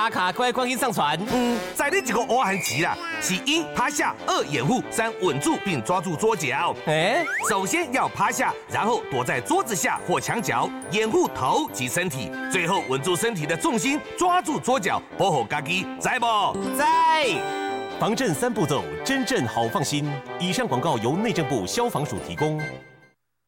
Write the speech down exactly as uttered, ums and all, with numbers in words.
打卡，快光阴上传。 嗯，在你几个欧韩棋啦，是一趴下，二掩护，三稳住并抓住桌角。 哎， 首先要趴下，然后躲在桌子下或墙角，掩护头及身体，最后稳住身体的重心，抓住桌角，保护家己，知不？ 在。 防震三步骤，真正好放心。以上广告由内政部消防署提供。